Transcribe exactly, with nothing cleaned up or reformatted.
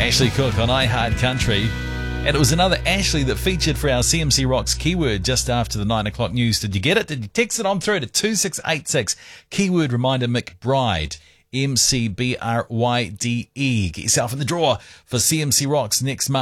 Ashley Cook on iHeart Country. And it was another Ashley that featured for our C M C Rocks keyword just after the nine o'clock news. Did you get it? Did you text it on through to two six eight six? Keyword reminder McBride. M C B R Y D E. Get yourself in the draw for C M C Rocks next month.